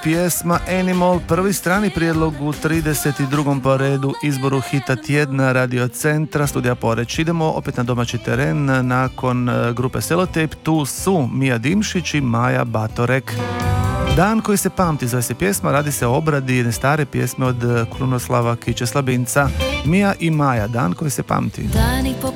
pjesma Animal, prvi strani prijedlog u 32. po redu izboru hita tjedna Radio Centra, studija Poreč. Idemo opet na domaći teren, nakon grupe Sellotape, tu su Mija Dimšić i Maja Batorek. Dan koji se pamti, zove se pjesma, radi se o obradi jedne stare pjesme od Krunoslava Kiće Slabinca. Mija i Maja, dan koji se pamti. Dani poput